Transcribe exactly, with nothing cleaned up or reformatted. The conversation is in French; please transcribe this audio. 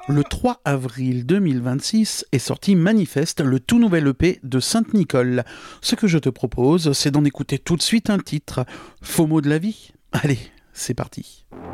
Le trois avril deux mille vingt-six est sorti Manifeste, le tout nouvel E P de Sainte-Nicole. Ce que je te propose, c'est d'en écouter tout de suite un titre. Faux mot de la vie ? Allez, c'est parti.